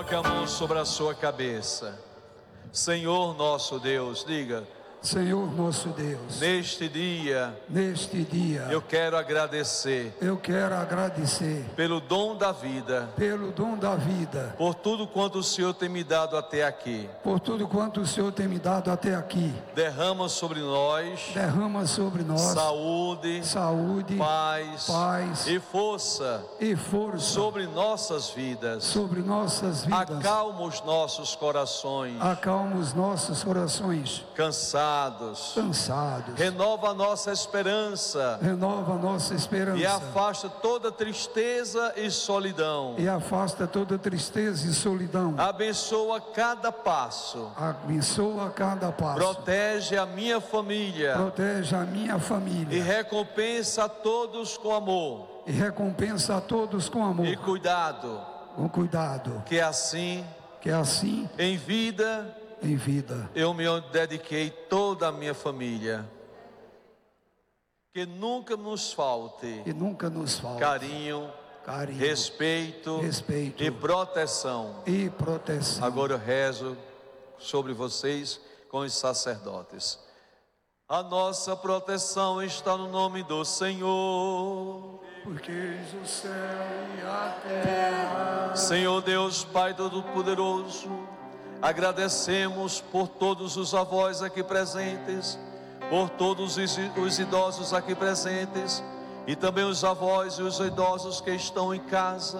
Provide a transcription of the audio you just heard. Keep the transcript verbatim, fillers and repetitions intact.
Coloque a mão sobre a sua cabeça. Senhor nosso Deus, diga: Senhor nosso Deus, neste dia, neste dia, eu quero agradecer eu quero agradecer pelo dom da vida, pelo dom da vida, por tudo quanto o Senhor tem me dado até aqui. por tudo quanto o Senhor tem me dado até aqui. Derrama sobre nós Derrama sobre nós saúde, saúde, paz, paz e força e força sobre nossas vidas. sobre nossas vidas. Acalma os nossos corações Acalma os nossos corações cansados. cansados. Renova a nossa esperança Renova a nossa esperança. e afasta toda tristeza e solidão. E afasta toda tristeza e solidão. Abençoa cada passo. Abençoa cada passo. Protege a minha família Protege a minha família. e recompensa a todos com amor E recompensa a todos com amor. e cuidado. Com cuidado. Que assim, Que assim, em vida, em vida, eu me dediquei toda a minha família. Que nunca nos falte e nunca nos falte carinho, carinho, respeito, respeito e proteção. e proteção. Agora eu rezo sobre vocês com os sacerdotes. A nossa proteção está no nome do Senhor. Porque eis o céu e a terra. Senhor Deus, Pai Todo-Poderoso, agradecemos por todos os avós aqui presentes, por todos os idosos aqui presentes, e também os avós e os idosos que estão em casa.